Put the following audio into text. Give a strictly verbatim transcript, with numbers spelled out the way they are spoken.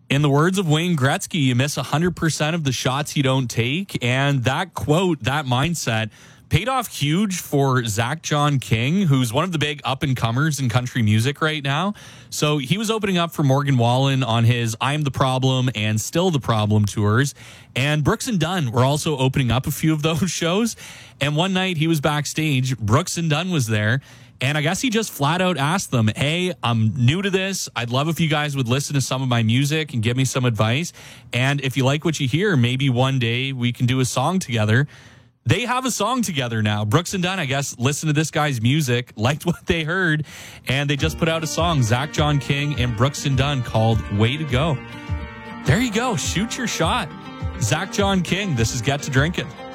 In the words of Wayne Gretzky, you miss one hundred percent of the shots you don't take. And that quote, that mindset, paid off huge for Zach John King, who's one of the big up-and-comers in country music right now. So he was opening up for Morgan Wallen on his I'm the Problem and Still the Problem tours. And Brooks and Dunn were also opening up a few of those shows. And one night he was backstage, Brooks and Dunn was there, and I guess he just flat out asked them, hey, I'm new to this. I'd love if you guys would listen to some of my music and give me some advice. And if you like what you hear, maybe one day we can do a song together. They have a song together now. Brooks and Dunn, I guess, listened to this guy's music, liked what they heard, and they just put out a song, Zach John King and Brooks and Dunn, called Way to Go. There you go. Shoot your shot. Zach John King, this is Get to Drinking.